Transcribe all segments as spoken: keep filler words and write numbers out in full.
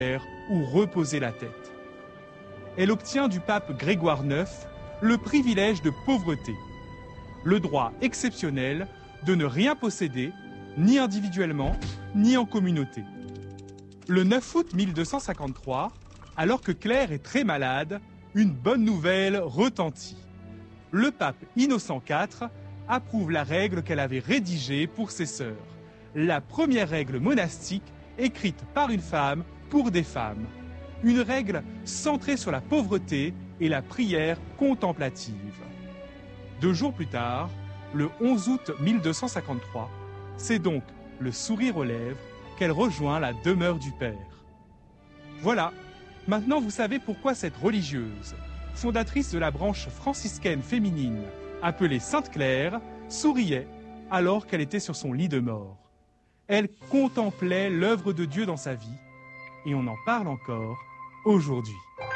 où reposer la tête. Elle obtient du pape Grégoire neuf le privilège de pauvreté, le droit exceptionnel de ne rien posséder, ni individuellement, ni en communauté. Le neuf août mille deux cent cinquante-trois, alors que Claire est très malade, une bonne nouvelle retentit. Le pape Innocent quatre approuve la règle qu'elle avait rédigée pour ses sœurs, la première règle monastique écrite par une femme pour des femmes. Une règle centrée sur la pauvreté et la prière contemplative. Deux jours plus tard, le onze août mille deux cent cinquante-trois, c'est donc le sourire aux lèvres qu'elle rejoint la demeure du Père. Voilà, maintenant vous savez pourquoi cette religieuse, fondatrice de la branche franciscaine féminine, appelée Sainte Claire, souriait alors qu'elle était sur son lit de mort. Elle contemplait l'œuvre de Dieu dans sa vie, et on en parle encore aujourd'hui.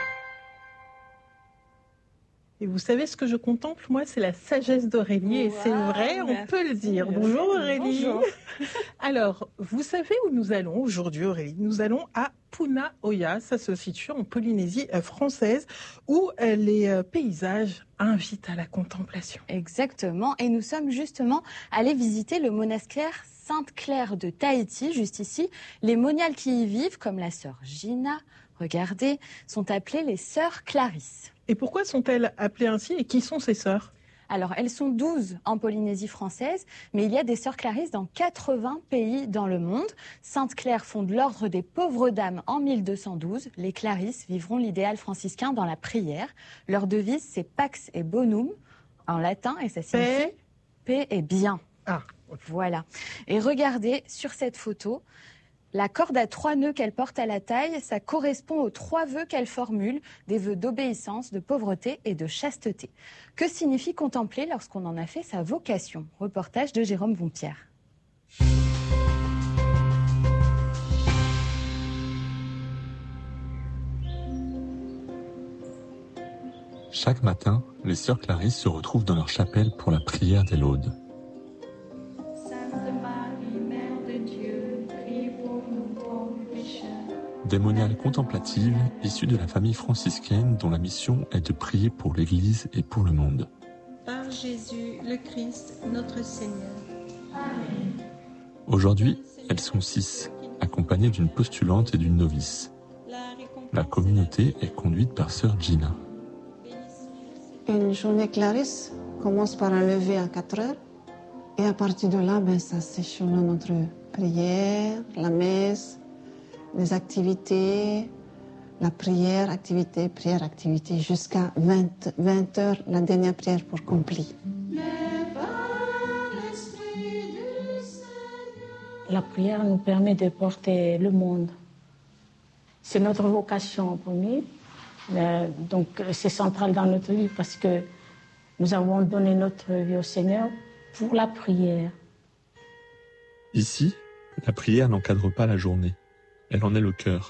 Et vous savez ce que je contemple, moi, c'est la sagesse d'Aurélie, et wow, c'est vrai, on merci. Peut le dire. Bonjour Aurélie. Bonjour. Alors, vous savez où nous allons aujourd'hui, Aurélie? Nous allons à Punaoya, ça se situe en Polynésie française, où les paysages invitent à la contemplation. Exactement, et nous sommes justement allés visiter le monastère Sainte-Claire de Tahiti, juste ici. Les moniales qui y vivent, comme la sœur Gina, regardez, sont appelées les sœurs Clarisse. Et pourquoi sont-elles appelées ainsi et qui sont ces sœurs? Alors, elles sont douze en Polynésie française, mais il y a des sœurs Clarisse dans quatre-vingts pays dans le monde. Sainte-Claire fonde l'ordre des pauvres dames en mille deux cent douze. Les Clarisses vivront l'idéal franciscain dans la prière. Leur devise, c'est Pax et Bonum, en latin, et ça signifie paix et bien. Ah. Voilà. Et regardez, sur cette photo, la corde à trois nœuds qu'elle porte à la taille, ça correspond aux trois vœux qu'elle formule, des vœux d'obéissance, de pauvreté et de chasteté. Que signifie contempler lorsqu'on en a fait sa vocation? Reportage de Jérôme Bompierre. Chaque matin, les sœurs Clarisse se retrouvent dans leur chapelle pour la prière des laudes. Des moniales contemplatives issues de la famille franciscaine dont la mission est de prier pour l'Église et pour le monde. Par Jésus le Christ, notre Seigneur. Amen. Aujourd'hui, elles sont six, accompagnées d'une postulante et d'une novice. La communauté est conduite par sœur Gina. Une journée Clarisse commence par un lever à quatre heures et à partir de là, ben, ça s'échelonne entre prière, la messe, les activités, la prière, activité, prière, activité, jusqu'à vingt, vingt heures, la dernière prière pour compli. La prière nous permet de porter le monde. C'est notre vocation en premier, euh, donc c'est central dans notre vie parce que nous avons donné notre vie au Seigneur pour la prière. Ici, la prière n'encadre pas la journée. Elle en est le cœur.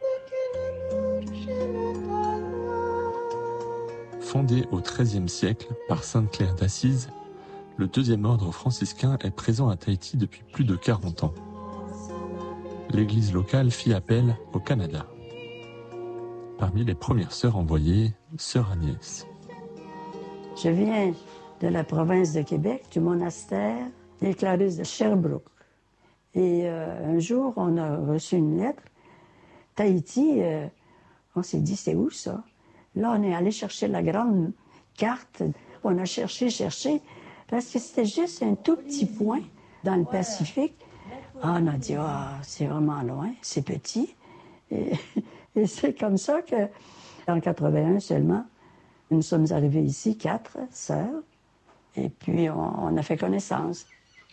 Fondé au treizième siècle par Sainte Claire d'Assise, le deuxième ordre franciscain est présent à Tahiti depuis plus de quarante ans. L'église locale fit appel au Canada. Parmi les premières sœurs envoyées, sœur Agnès. Je viens de la province de Québec, du monastère des Clarisses de Sherbrooke. Et euh, un jour, on a reçu une lettre. Tahiti, euh, on s'est dit, c'est où ça? Là, on est allé chercher la grande carte. On a cherché, cherché, parce que c'était juste un tout petit point dans le Pacifique. Ah, on a dit, ah, c'est vraiment loin, c'est petit. Et, et c'est comme ça que, en quatre-vingt-un seulement, nous sommes arrivés ici, quatre sœurs, et puis on, on a fait connaissance.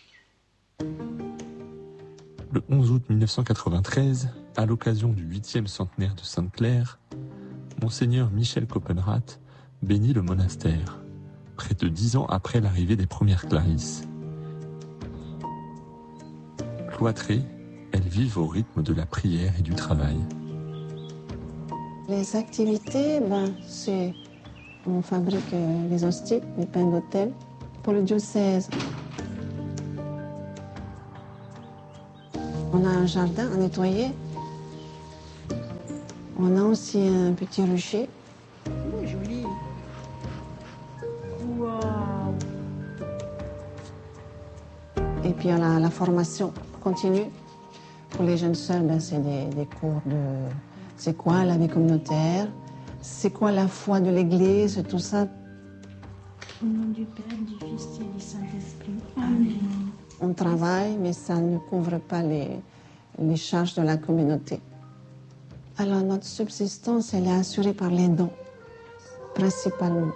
Le onze août mille neuf cent quatre-vingt-treize, à l'occasion du huitième centenaire de Sainte-Claire, Monseigneur Michel Copenrath bénit le monastère, près de dix ans après l'arrivée des premières Clarisses. Cloîtrées, elles vivent au rythme de la prière et du travail. Les activités, ben, c'est... On fabrique les hosties, les pains d'autel, pour le diocèse. On a un jardin à nettoyer. On a aussi un petit rucher. Oh, joli. Wow. Et puis la, la formation continue. Pour les jeunes sœurs, ben, c'est des, des cours de c'est quoi la vie communautaire, c'est quoi la foi de l'Église, tout ça. Au nom du Père, du Fils et du Saint-Esprit. Amen. On travaille, mais ça ne couvre pas les, les charges de la communauté. Alors notre subsistance, elle est assurée par les dons, principalement.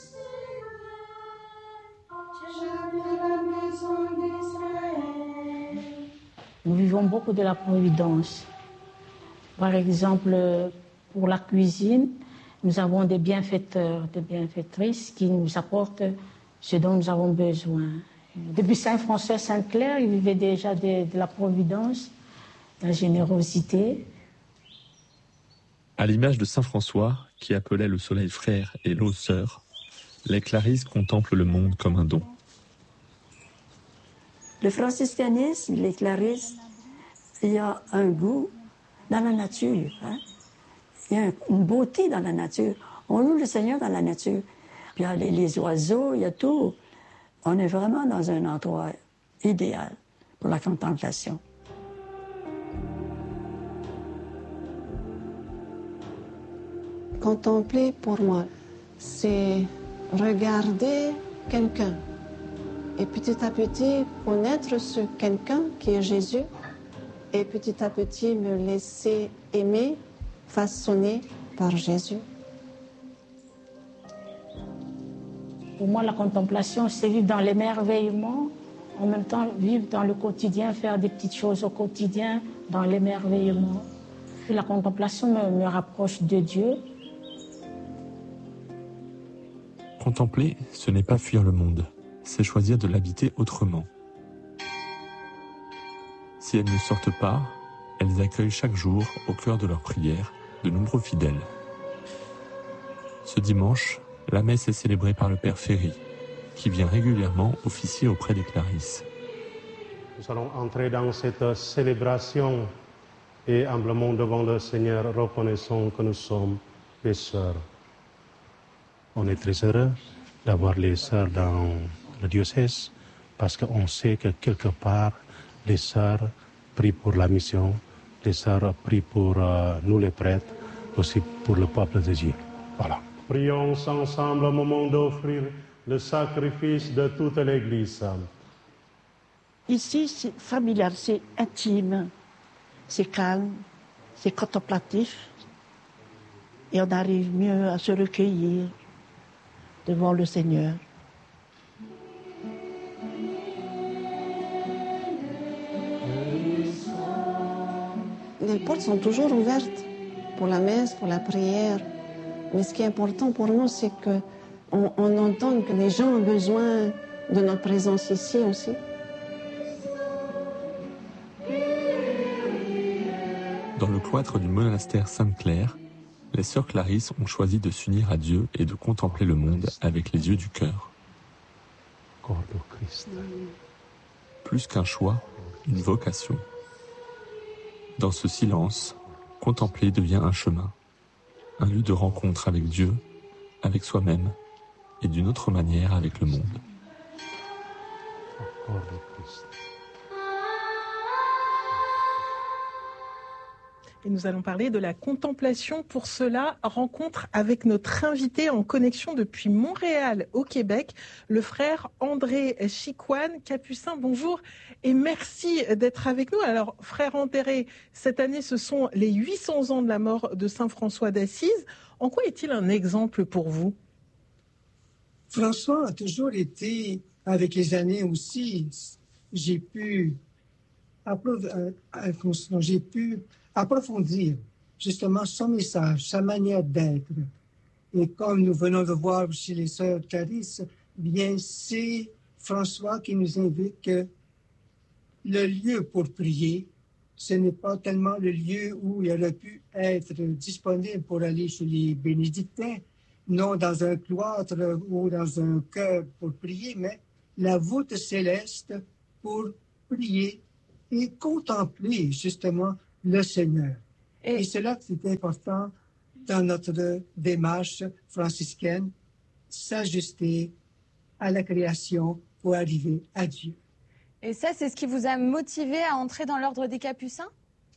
Nous vivons beaucoup de la providence. Par exemple, pour la cuisine, nous avons des bienfaiteurs, des bienfaitrices qui nous apportent ce dont nous avons besoin. Depuis Saint-François Sainte-Claire, il vivait déjà de, de la providence, de la générosité. À l'image de Saint François, qui appelait le soleil frère et l'eau sœur, les clarisses contemplent le monde comme un don. Le franciscanisme, les clarisses, il y a un goût dans la nature. Hein? Il y a une beauté dans la nature. On loue le Seigneur dans la nature. Puis il y a les, les oiseaux, il y a tout. On est vraiment dans un endroit idéal pour la contemplation. Contempler, pour moi, c'est regarder quelqu'un. Et petit à petit, connaître ce quelqu'un qui est Jésus. Et petit à petit, me laisser aimer, façonner par Jésus. Pour moi, la contemplation, c'est vivre dans l'émerveillement, en même temps vivre dans le quotidien, faire des petites choses au quotidien, dans l'émerveillement. Puis la contemplation me, me rapproche de Dieu. Contempler, ce n'est pas fuir le monde, c'est choisir de l'habiter autrement. Si elles ne sortent pas, elles accueillent chaque jour, au cœur de leurs prières, de nombreux fidèles. Ce dimanche, la messe est célébrée par le Père Ferry, qui vient régulièrement officier auprès des Clarisses. Nous allons entrer dans cette célébration et humblement devant le Seigneur, reconnaissons que nous sommes des sœurs. On est très heureux d'avoir les sœurs dans le diocèse parce qu'on sait que quelque part, les sœurs prient pour la mission, les sœurs prient pour euh, nous les prêtres, aussi pour le peuple de Dieu. Voilà. Prions ensemble au moment d'offrir le sacrifice de toute l'Église. Ici, c'est familial, c'est intime, c'est calme, c'est contemplatif. Et on arrive mieux à se recueillir devant le Seigneur. Les portes sont toujours ouvertes pour la messe, pour la prière. Mais ce qui est important pour nous, c'est qu'on on entende que les gens ont besoin de notre présence ici aussi. Dans le cloître du monastère Sainte-Claire, les sœurs Clarisses ont choisi de s'unir à Dieu et de contempler le monde avec les yeux du cœur. Plus qu'un choix, une vocation. Dans ce silence, contempler devient un chemin, un lieu de rencontre avec Dieu, avec soi-même et d'une autre manière avec le monde. Et nous allons parler de la contemplation. Pour cela, rencontre avec notre invité en connexion depuis Montréal au Québec, le frère André Chicoine, capucin. Bonjour et merci d'être avec nous. Alors, frère André, cette année, ce sont les huit cents ans de la mort de Saint François d'Assise. En quoi est-il un exemple pour vous? François a toujours été, avec les années aussi, j'ai pu, j'ai pu approfondir justement son message, sa manière d'être. Et comme nous venons de voir chez les sœurs Clarisses, bien c'est François qui nous invite que le lieu pour prier, ce n'est pas tellement le lieu où il aurait pu être disponible pour aller chez les bénédictins, non dans un cloître ou dans un chœur pour prier, mais la voûte céleste pour prier et contempler justement le Seigneur. Et, Et c'est là que c'est important dans notre démarche franciscaine, s'ajuster à la création pour arriver à Dieu. Et ça, c'est ce qui vous a motivé à entrer dans l'ordre des Capucins?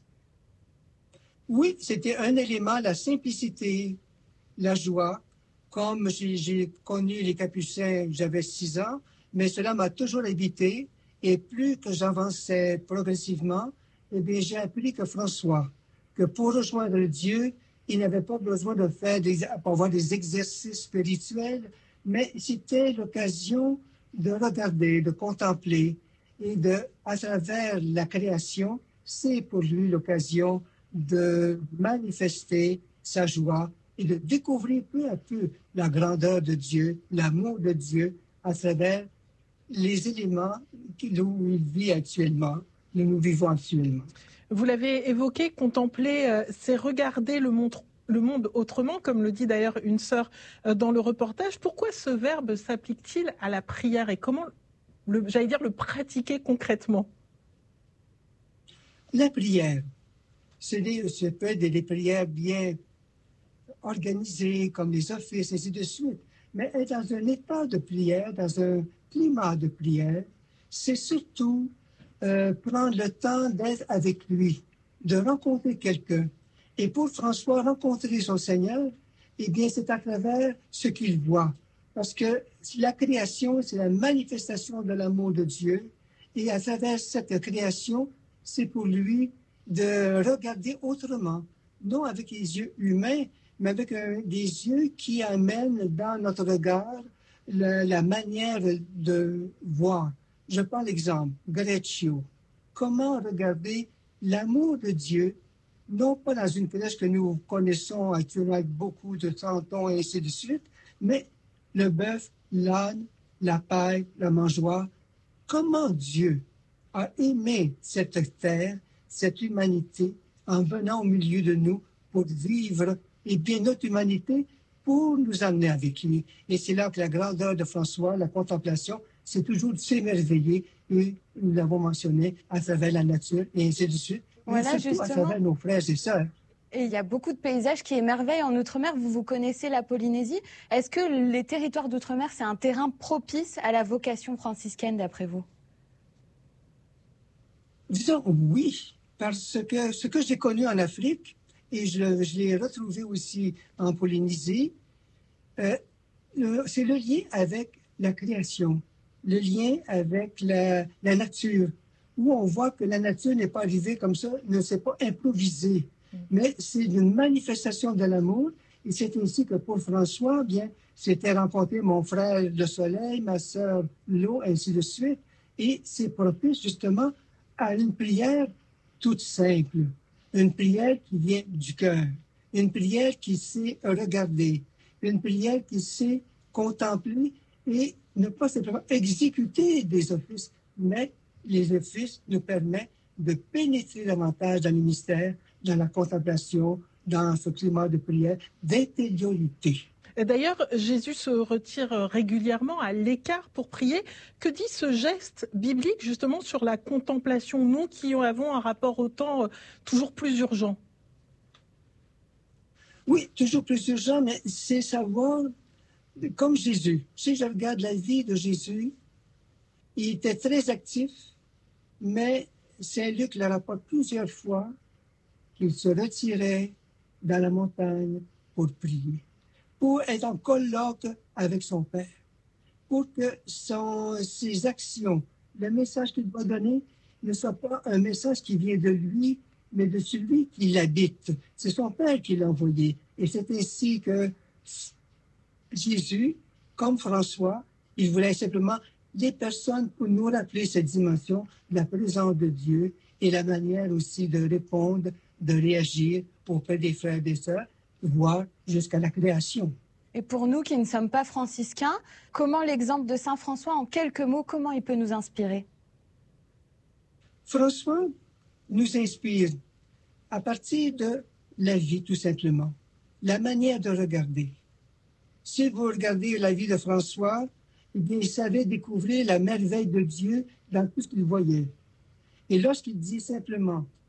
Oui, c'était un élément, la simplicité, la joie. Comme j'ai connu les Capucins, j'avais six ans, mais cela m'a toujours habité. Et plus que j'avançais progressivement, eh bien, j'ai appris que François, que pour rejoindre Dieu, il n'avait pas besoin de faire des, avoir des exercices spirituels, mais c'était l'occasion de regarder, de contempler, et de, à travers la création, c'est pour lui l'occasion de manifester sa joie et de découvrir peu à peu la grandeur de Dieu, l'amour de Dieu à travers les éléments où il vit actuellement, où nous vivons actuellement. Vous l'avez évoqué, contempler, euh, c'est regarder le monde, le monde autrement, comme le dit d'ailleurs une sœur euh, dans le reportage. Pourquoi ce verbe s'applique-t-il à la prière et comment, le, j'allais dire, le pratiquer concrètement? La prière, c'est des, ça peut être des, des prières bien organisées, comme les offices, et ainsi de suite. Mais être dans un état de prière, dans un climat de prière, c'est surtout euh, prendre le temps d'être avec lui, de rencontrer quelqu'un. Et pour François, rencontrer son Seigneur, eh bien, c'est à travers ce qu'il voit. Parce que la création, c'est la manifestation de l'amour de Dieu. Et à travers cette création, c'est pour lui de regarder autrement, non avec les yeux humains, mais avec euh, des yeux qui amènent dans notre regard le, la manière de voir. Je prends l'exemple, Greccio. Comment regarder l'amour de Dieu, non pas dans une flèche que nous connaissons actuellement avec beaucoup de tantons et ainsi de suite, mais le bœuf, l'âne, la paille, la mangeoire. Comment Dieu a aimé cette terre, cette humanité, en venant au milieu de nous pour vivre, et bien notre humanité, pour nous amener avec lui. Et c'est là que la grandeur de François, la contemplation, c'est toujours de s'émerveiller, et nous l'avons mentionné, à travers la nature, et ainsi de suite, voilà, et surtout à travers nos frères et sœurs. Et il y a beaucoup de paysages qui émerveillent en Outre-mer. Vous, vous connaissez la Polynésie. Est-ce que les territoires d'Outre-mer, c'est un terrain propice à la vocation franciscaine, d'après vous? Disons oui, parce que ce que j'ai connu en Afrique, et je, je l'ai retrouvé aussi en Polynésie, euh, c'est le lien avec la création, le lien avec la, la nature, où on voit que la nature n'est pas arrivée comme ça, ne s'est pas improvisée, mm. mais c'est une manifestation de l'amour, et c'est ainsi que pour François, bien, c'était rencontrer mon frère le soleil, ma sœur l'eau, ainsi de suite, et c'est propice justement à une prière toute simple, une prière qui vient du cœur, une prière qui sait regarder, une prière qui sait contempler et ne pas simplement exécuter des offices, mais les offices nous permettent de pénétrer davantage dans le ministère, dans la contemplation, dans ce climat de prière, d'intériorité. D'ailleurs, Jésus se retire régulièrement à l'écart pour prier. Que dit ce geste biblique justement sur la contemplation, nous qui avons un rapport au temps toujours plus urgent? Oui, toujours plus urgent, mais c'est savoir, comme Jésus. Si je regarde la vie de Jésus, il était très actif, mais Saint-Luc le rapporte plusieurs fois qu'il se retirait dans la montagne pour prier, pour être en colloque avec son Père, pour que son, ses actions, le message qu'il doit donner, ne soit pas un message qui vient de lui, mais de celui qui l'habite. C'est son Père qui l'a envoyé. Et c'est ainsi que Jésus, comme François, il voulait simplement des personnes pour nous rappeler cette dimension de la présence de Dieu et la manière aussi de répondre, de réagir auprès des frères et des sœurs, voire jusqu'à la création. Et pour nous qui ne sommes pas franciscains, comment l'exemple de Saint François, en quelques mots, comment il peut nous inspirer? François nous inspire à partir de la vie, tout simplement, la manière de regarder. Si vous regardez la vie de François, eh bien, il savait découvrir la merveille de Dieu dans tout ce qu'il voyait. Et lorsqu'il dit simplement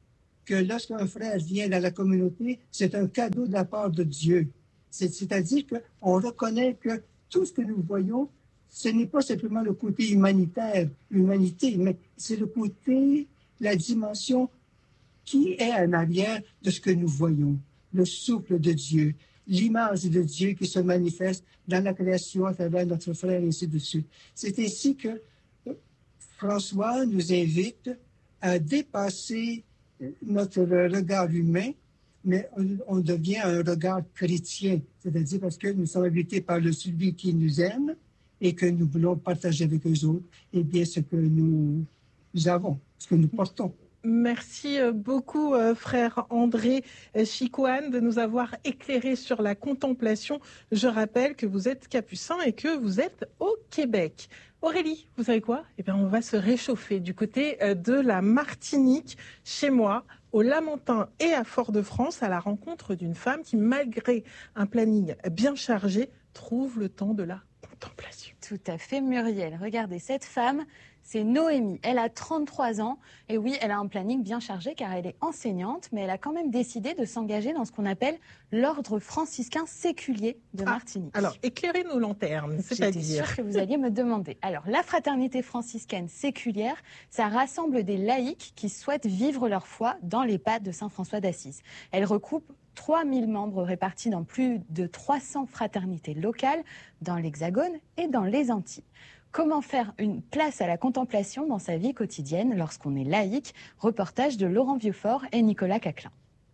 que lorsqu'un frère vient dans la communauté, c'est un cadeau de la part de Dieu. C'est, c'est-à-dire qu'on reconnaît que tout ce que nous voyons, ce n'est pas simplement le côté humanitaire, l'humanité, mais c'est le côté, la dimension qui est en arrière de ce que nous voyons. Le souffle de Dieu, l'image de Dieu qui se manifeste dans la création à travers notre frère et ainsi de suite. C'est ainsi que François nous invite à dépasser notre regard humain, mais on, on devient un regard chrétien, c'est-à-dire parce que nous sommes habités par le celui qui nous aime et que nous voulons partager avec eux autres, eh bien, ce que nous, nous avons, ce que nous portons. Merci beaucoup, euh, frère André Chicoine, de nous avoir éclairé sur la contemplation. Je rappelle que vous êtes capucin et que vous êtes au Québec. Aurélie, vous savez quoi? Eh bien, on va se réchauffer du côté de la Martinique, chez moi, au Lamentin et à Fort-de-France, à la rencontre d'une femme qui, malgré un planning bien chargé, trouve le temps de la contemplation. Tout à fait, Muriel. Regardez, cette femme, c'est Noémie. Elle a trente-trois ans et oui, elle a un planning bien chargé car elle est enseignante, mais elle a quand même décidé de s'engager dans ce qu'on appelle l'ordre franciscain séculier de Martinique. Ah, alors, éclairez nos lanternes, c'est-à-dire... J'étais sûre que vous alliez me demander. Alors, la fraternité franciscaine séculière, ça rassemble des laïcs qui souhaitent vivre leur foi dans les pas de Saint François d'Assise. Elle regroupe trois mille membres répartis dans plus de trois cents fraternités locales dans l'Hexagone et dans les Antilles. Comment faire une place à la contemplation dans sa vie quotidienne lorsqu'on est laïque? Reportage de Laurent Vieuxfort et Nicolas Caclin.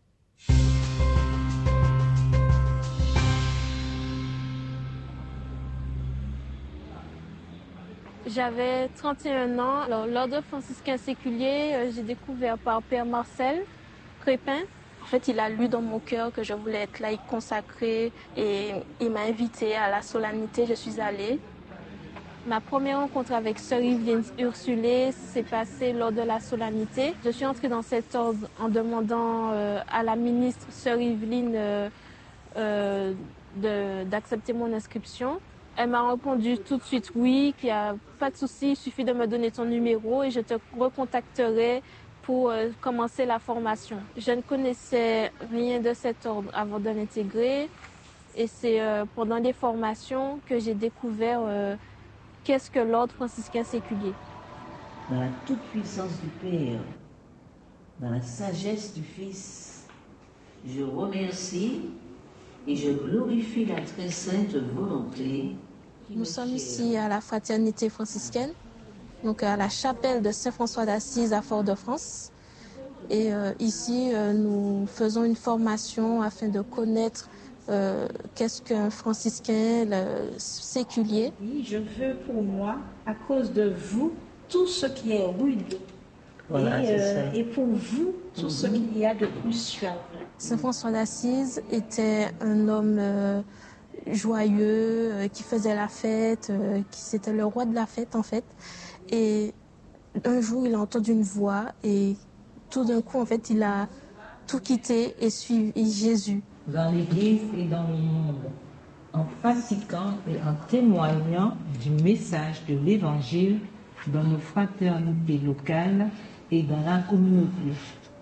J'avais trente et un ans. Alors, l'ordre franciscain séculier, euh, j'ai découvert par Père Marcel Crépin. En fait, il a lu dans mon cœur que je voulais être laïque consacrée et il m'a invitée à la solennité. Je suis allée. Ma première rencontre avec Sœur Yveline Ursulé s'est passée lors de la solennité. Je suis entrée dans cet ordre en demandant euh, à la ministre Sœur Yveline euh, euh, de, d'accepter mon inscription. Elle m'a répondu tout de suite oui, qu'il n'y a pas de souci, il suffit de me donner ton numéro et je te recontacterai pour euh, commencer la formation. Je ne connaissais rien de cet ordre avant de l'intégrer et c'est euh, pendant les formations que j'ai découvert euh, qu'est-ce que l'ordre franciscain séculier. Dans la toute-puissance du Père, dans la sagesse du Fils, je remercie et je glorifie la très sainte volonté. Nous sommes ici à la fraternité franciscaine, donc à la chapelle de Saint-François d'Assise à Fort-de-France. Et euh, ici, euh, nous faisons une formation afin de connaître euh, qu'est-ce qu'un franciscain le séculier. Oui, je veux pour moi, à cause de vous, tout ce qui est rude. Voilà, et, euh, et pour vous, tout mm-hmm. ce qu'il y a de plus suave. Saint François d'Assise était un homme euh, joyeux, euh, qui faisait la fête, euh, qui c'était le roi de la fête en fait. Et un jour, il a entendu une voix et tout d'un coup, en fait, il a tout quitté et suivi Jésus. Dans l'Église et dans le monde, en pratiquant et en témoignant du message de l'Évangile dans nos fraternités locales et dans la communauté.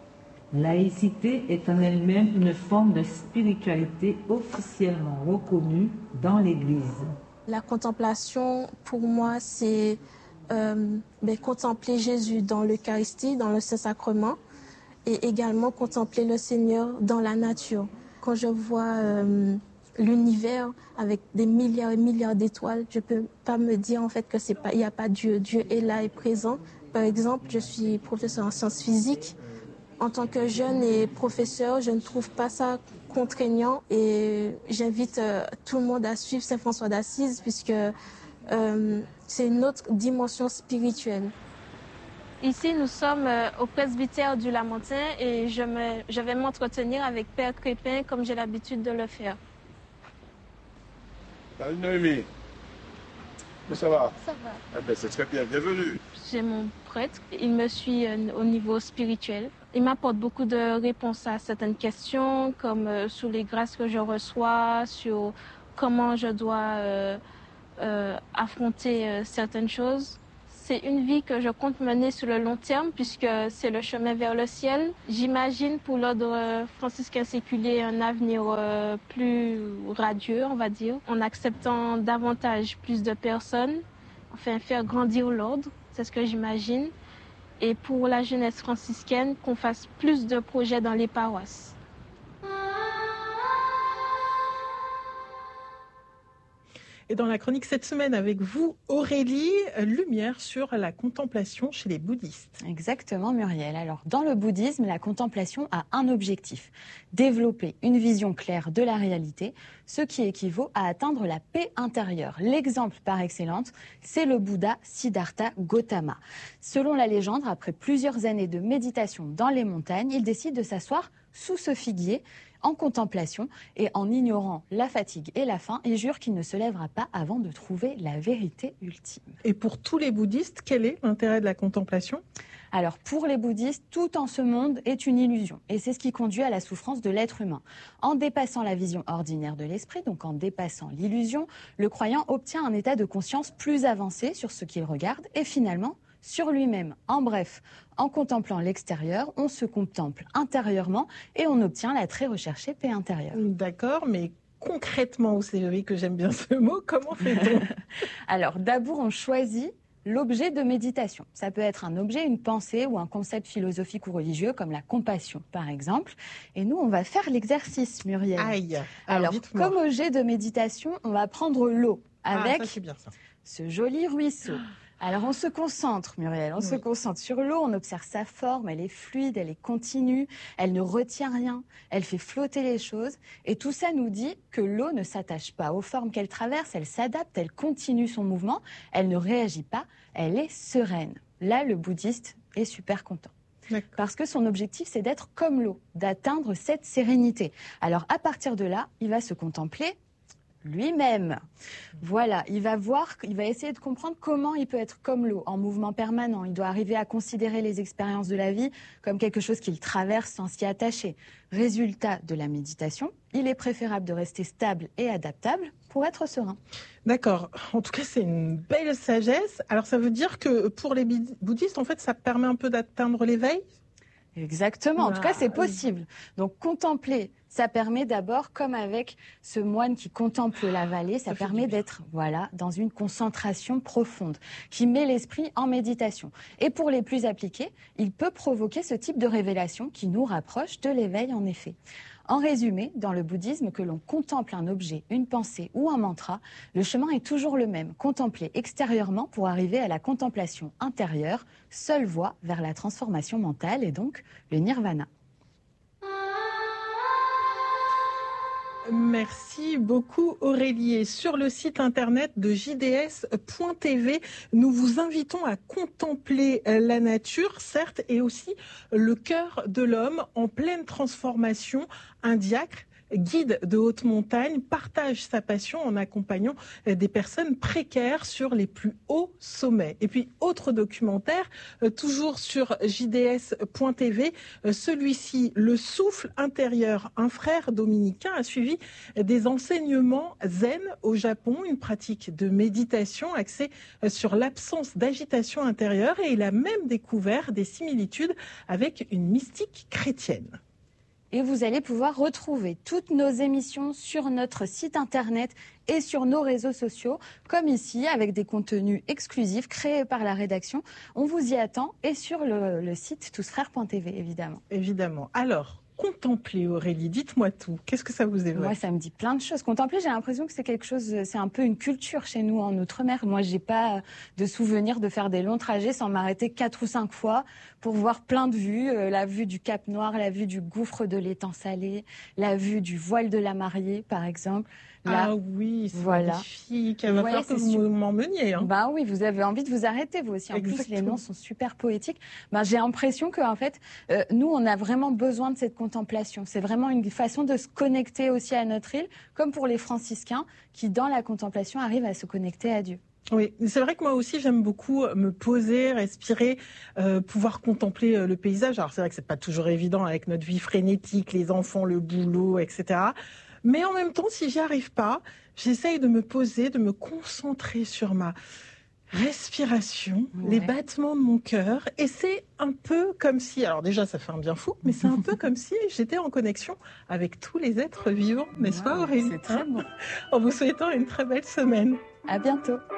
Laïcité est en elle-même une forme de spiritualité officiellement reconnue dans l'Église. La contemplation, pour moi, c'est euh, ben, contempler Jésus dans l'Eucharistie, dans le Saint-Sacrement, et également contempler le Seigneur dans la nature. Quand je vois euh, l'univers avec des milliards et milliards d'étoiles, je ne peux pas me dire en fait que c'est pas, il n'y a pas Dieu. Dieu est là et présent. Par exemple, je suis professeur en sciences physiques. En tant que jeune et professeur, je ne trouve pas ça contraignant et j'invite euh, tout le monde à suivre Saint François d'Assise puisque euh, c'est une autre dimension spirituelle. Ici, nous sommes euh, au presbytère du Lamentin et je, me, je vais m'entretenir avec Père Crépin comme j'ai l'habitude de le faire. Salut Noémie. Ça va? Ça va. Eh ben, c'est très bien, bienvenue. J'ai mon prêtre, il me suit euh, au niveau spirituel. Il m'apporte beaucoup de réponses à certaines questions, comme euh, sur les grâces que je reçois, sur comment je dois euh, euh, affronter euh, certaines choses. c'est une vie que je compte mener sur le long terme puisque c'est le chemin vers le ciel. J'imagine pour l'ordre franciscain séculier un avenir plus radieux, on va dire, en acceptant davantage plus de personnes, enfin faire grandir l'ordre, c'est ce que j'imagine. Et pour la jeunesse franciscaine, qu'on fasse plus de projets dans les paroisses. Et dans la chronique cette semaine avec vous, Aurélie, lumière sur la contemplation chez les bouddhistes. Exactement, Muriel. Alors, dans le bouddhisme, la contemplation a un objectif, développer une vision claire de la réalité, ce qui équivaut à atteindre la paix intérieure. L'exemple par excellence, c'est le Bouddha Siddhartha Gautama. Selon la légende, après plusieurs années de méditation dans les montagnes, il décide de s'asseoir sous ce figuier, en contemplation et en ignorant la fatigue et la faim, il jure qu'il ne se lèvera pas avant de trouver la vérité ultime. Et pour tous les bouddhistes, quel est l'intérêt de la contemplation ? Alors pour les bouddhistes, tout en ce monde est une illusion et c'est ce qui conduit à la souffrance de l'être humain. En dépassant la vision ordinaire de l'esprit, donc en dépassant l'illusion, le croyant obtient un état de conscience plus avancé sur ce qu'il regarde et finalement sur lui-même. En bref, en contemplant l'extérieur, on se contemple intérieurement et on obtient la très recherchée paix intérieure. D'accord, mais concrètement, c'est vrai que j'aime bien ce mot, comment fait-on ? Alors d'abord, on choisit l'objet de méditation. Ça peut être un objet, une pensée ou un concept philosophique ou religieux comme la compassion par exemple. Et nous, on va faire l'exercice, Muriel. Aïe. Alors, Alors comme objet de méditation, on va prendre l'eau avec ah, ça, c'est bien, ça. ce joli ruisseau. Alors on se concentre, Muriel, on oui. se concentre sur l'eau, on observe sa forme, elle est fluide, elle est continue, elle ne retient rien, elle fait flotter les choses. Et tout ça nous dit que l'eau ne s'attache pas aux formes qu'elle traverse, elle s'adapte, elle continue son mouvement, elle ne réagit pas, elle est sereine. Là, le bouddhiste est super content. Parce que son objectif, c'est d'être comme l'eau, d'atteindre cette sérénité. Alors à partir de là, il va se contempler lui-même. Voilà, il va voir, il va essayer de comprendre comment il peut être comme l'eau, en mouvement permanent. Il doit arriver à considérer les expériences de la vie comme quelque chose qu'il traverse sans s'y attacher. Résultat de la méditation, il est préférable de rester stable et adaptable pour être serein. D'accord. En tout cas, c'est une belle sagesse. Alors, ça veut dire que pour les bouddhistes, en fait, ça permet un peu d'atteindre l'éveil ? Exactement, en tout cas c'est possible. Donc contempler, ça permet d'abord, comme avec ce moine qui contemple la vallée, ça, ça permet d'être voilà, dans une concentration profonde, qui met l'esprit en méditation. Et pour les plus appliqués, il peut provoquer ce type de révélation qui nous rapproche de l'éveil en effet. En résumé, dans le bouddhisme, que l'on contemple un objet, une pensée ou un mantra, le chemin est toujours le même, contempler extérieurement pour arriver à la contemplation intérieure, seule voie vers la transformation mentale et donc le nirvana. Merci beaucoup Aurélie. Et sur le site internet de j d s point t v, nous vous invitons à contempler la nature, certes, et aussi le cœur de l'homme en pleine transformation. Un diacre, guide de haute montagne, partage sa passion en accompagnant des personnes précaires sur les plus hauts sommets. Et puis, autre documentaire, toujours sur j d s point t v, celui-ci, Le souffle intérieur. Un frère dominicain a suivi des enseignements zen au Japon, une pratique de méditation axée sur l'absence d'agitation intérieure, et il a même découvert des similitudes avec une mystique chrétienne. Et vous allez pouvoir retrouver toutes nos émissions sur notre site internet et sur nos réseaux sociaux, comme ici, avec des contenus exclusifs créés par la rédaction. On vous y attend, et sur le, le site tous frères point t v, évidemment. Évidemment. Alors, contempler, Aurélie, dites-moi tout. Qu'est-ce que ça vous évoque ? Moi, ça me dit plein de choses. Contempler, j'ai l'impression que c'est quelque chose, c'est un peu une culture chez nous en Outre-mer. Moi, j'ai pas de souvenir de faire des longs trajets sans m'arrêter quatre ou cinq fois pour voir plein de vues. Euh, la vue du Cap Noir, la vue du gouffre de l'étang salé, la vue du voile de la mariée, par exemple. Là, ah oui, c'est voilà. magnifique. Il va falloir que vous m'emmeniez. Hein. Bah oui, vous avez envie de vous arrêter, vous aussi. En Exactement. Plus, les noms sont super poétiques. Bah, j'ai l'impression que, en fait, euh, nous, on a vraiment besoin de cette contemplation. C'est vraiment une façon de se connecter aussi à notre île, comme pour les franciscains, qui, dans la contemplation, arrivent à se connecter à Dieu. Oui, c'est vrai que moi aussi j'aime beaucoup me poser, respirer, euh, pouvoir contempler euh, le paysage. Alors c'est vrai que c'est pas toujours évident avec notre vie frénétique, les enfants, le boulot, et cetera. Mais en même temps, si j'y arrive pas, j'essaye de me poser, de me concentrer sur ma respiration, Ouais. les battements de mon cœur. Et c'est un peu comme si, alors déjà ça fait un bien fou, mais c'est un peu comme si j'étais en connexion avec tous les êtres vivants, n'est-ce pas Aurélie? C'est très bon. En vous souhaitant une très belle semaine. À bientôt.